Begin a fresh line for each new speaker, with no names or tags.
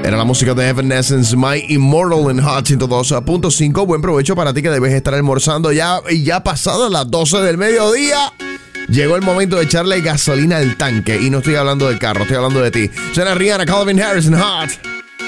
Era la música de Evanescence, My Immortal en Hot 102.5. Buen provecho para ti que debes estar almorzando ya. Y ya pasadas las 12 del mediodía, llegó el momento de echarle gasolina al tanque. Y no estoy hablando del carro, estoy hablando de ti. Suena Rihanna, Calvin Harris en Hot.